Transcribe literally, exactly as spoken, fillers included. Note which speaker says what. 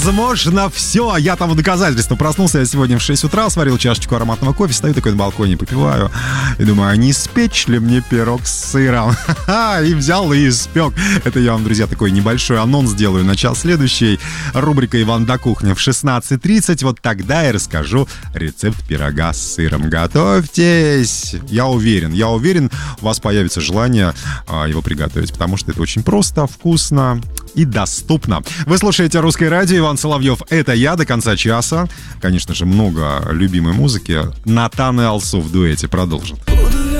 Speaker 1: Возможно, все. Я тому доказательство. Проснулся я сегодня в шесть утра, сварил чашечку ароматного кофе, стою такой на балконе, попиваю. И думаю, а не испечь ли мне пирог с сыром? И взял и испек. Это я вам, друзья, такой небольшой анонс делаю. Начало следующей. Рубрика «Иван да кухня» в шестнадцать тридцать. Вот тогда я расскажу рецепт пирога с сыром. Готовьтесь. Я уверен, я уверен, у вас появится желание а, его приготовить, потому что это очень просто, вкусно и доступно. Вы слушаете «Русское радио», Иван Соловьев, это я, до конца часа. Конечно же, много любимой музыки. Натан и Алсу в дуэте продолжим.